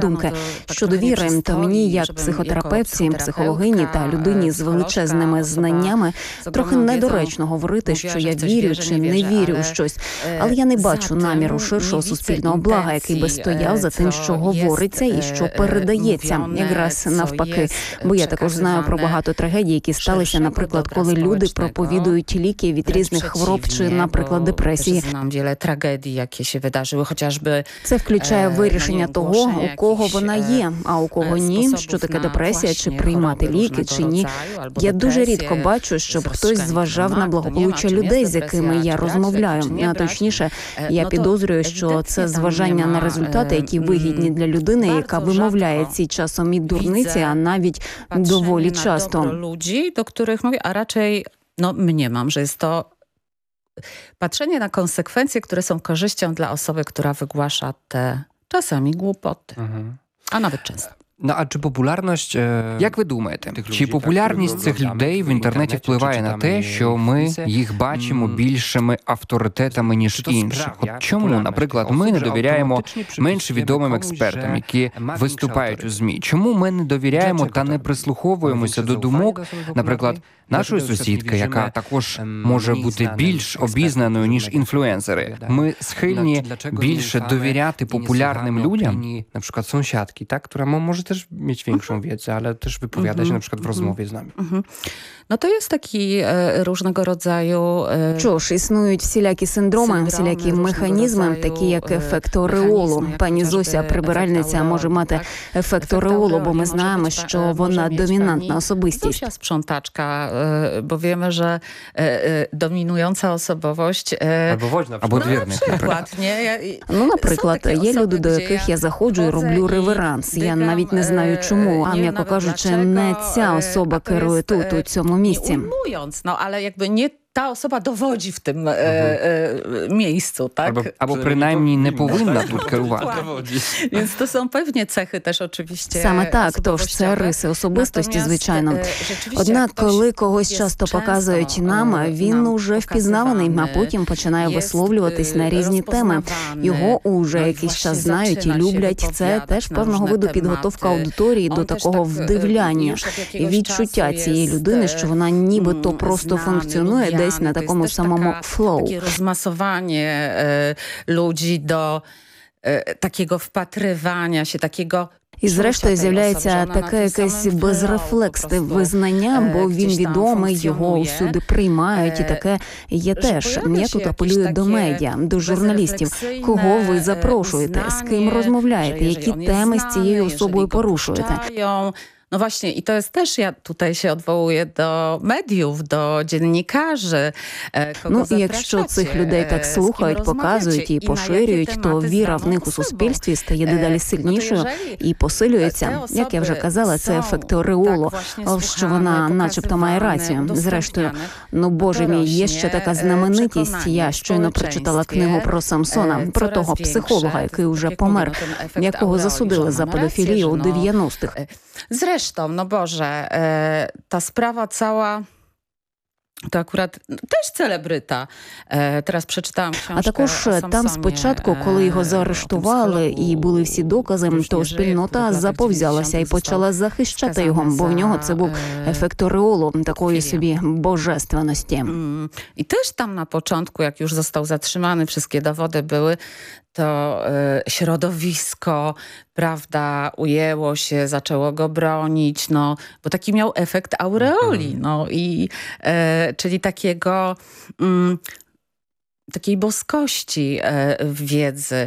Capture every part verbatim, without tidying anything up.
думки. Щодо віри, то мені, як психотерапевтці, психологині та людині з величезними знаннями, трохи недоречно говорити, що я вірю чи не вірю у щось. Але я не бачу наміру ширшого суспільного блага, який би стояв за тим, що говориться і що передається. Якраз навпаки. Бо я також знаю про багато трагедій, які сталися, наприклад, коли люди проповідують ліки від різних хвороб чи, наприклад, депресії. Це включає вирішення того, у кого вона є, а у кого ні, що таке депресія, чи приймати ліки, чи ні. Я дуже рідко бачу, щоб хтось зважав на благополуччя людей, з якими я розмовляю. А точніше, я підозрюю, що це зважання на результати, які вигідні для людини, яка вимовляє ці часом і дурниці, а навіть доволі часто. Ludzi, do których mówię, a raczej no mniemam, że jest to patrzenie na konsekwencje, które są korzyścią dla osoby, która wygłasza te czasami głupoty, mhm. a nawet często. Ну, а чи популярність, як ви думаєте, чи популярність цих людей в інтернеті впливає на те, що ми їх бачимо більшими авторитетами, ніж інших? От чому, наприклад, ми не довіряємо менш відомим експертам, які виступають у ЗМІ? Чому ми не довіряємо та не прислуховуємося до думок, наприклад, нашої сусідки, яка також може бути більш обізнаною, ніж інфлюенсери? Ми схильні більше довіряти популярним людям? Наприклад, sąsiadki, tak, która może też mieć większą wiedzę, ale też wypowiada się na przykład w rozmowie z nami. No to jest taki e, różnego rodzaju... E, Що ж, існують всілякі синдроми, всілякі механізми, такі як ефект ореолу. Пані Зося, прибиральниця, може мати ефект ореолу, бо ми знаємо, що вона домінантна особистість. Зося sprzątaczka, bo wiemy, że dominująca osobowość... Або woźna. Або двірник, наприклад. Ну, наприклад, є люди, до яких я заходжу і роблю реверанс. Я навіть не знаю чому, а, м'яко кажучи, не ця особа керує тут, у цьому місці. No, ale jakby nie ta osoba dowodzi w tym e, e, miejscu, tak? Albo, albo przynajmniej nie powinna тут керувати. Więc to są pewnie cechy też oczywiście. Саме так, тож це риси особистості, звичайно. Однак, коли когось часто показують нам, він уже впізнаваний, а потім починає висловлюватись на різні теми. Його уже якийсь час знають і люблять. Це теж певного виду підготовка аудиторії до такого вдивляння. І відчуття цієї людини, що вона нібито просто функціонує десь на такому самому флоу. Takie rozmasowanie e, ludzi do e, takiego wpatrywania się, takiego... І зрештою з'являється таке якесь безрефлексне визнання, бо він відомий, його усюди приймають, і таке є теж. Я тут апелюю до медіа, до журналістів. Кого ви запрошуєте, з ким розмовляєте, які теми з цією особою порушуєте? No właśnie, i to jest też, ja tutaj się odwołuję do mediów, do dziennikarzy. Ну, і якщо цих людей так слухають, показують і поширюють, то віра в них у суспільстві стає дедалі сильнішою і посилюється. Як я вже казала, це ефект ореолу, що вона начебто має рацію. Зрештою, ну, боже мій, є ще така знаменитість. Я щойно прочитала книгу про Самсона, про того психолога, який уже помер, якого засудили за педофілію у дев'яностих. Zresztą, no Boże, e, ta sprawa cała, to akurat też celebryta. E, teraz przeczytałam książkę. А також там спочатку, коли його заарештували і були всі докази, то спільнота заповзялася і почала захищати його, бо в нього це був ефект ореолу, такої собі божественності. I też tam na początku, jak już został zatrzymany, wszystkie dowody były, to e, środowisko, prawda, ujęło się, zaczęło go bronić, no, bo taki miał efekt aureoli, no, i, e, czyli takiego, mm, takiej boskości e, wiedzy.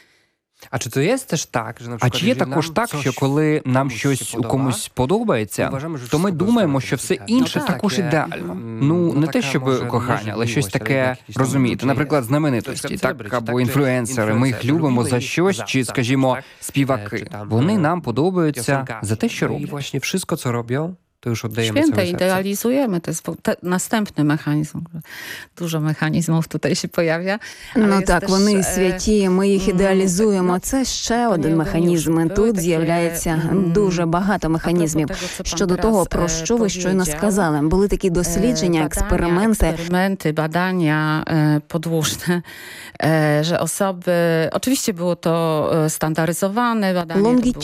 А чи це є теж так, що, А чи є також так, що коли нам щось у комусь подобається, то ми думаємо, що все інше також ідеально? Ну, не те, щоб кохання, але щось таке, розумієте, наприклад, знаменитості, так, або інфлюенсери, ми їх любимо за щось, чи, скажімо, співаки. Вони нам подобаються за те, що роблять. І, власне, все, що роблять, to już oddajemy Święte, całe serce. idealizujemy. To jest te, następny mechanizm. Dużo mechanizmów tutaj się pojawia. Ну так, вони святі, ми їх ідеалізуємо. Це ще один механізм. Тут з'являється дуже багато механізмів. Щодо того, про що ви щойно сказали. Були такі дослідження, експерименти. Eksperymenty, badania podłużne, że osoby... Oczywiście było to standaryzowane badanie.